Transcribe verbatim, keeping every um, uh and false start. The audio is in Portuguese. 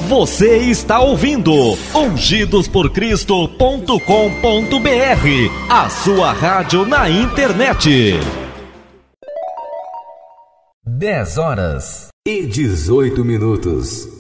Você está ouvindo ungidos por cristo ponto com ponto br, a sua rádio na internet. dez horas e dezoito minutos.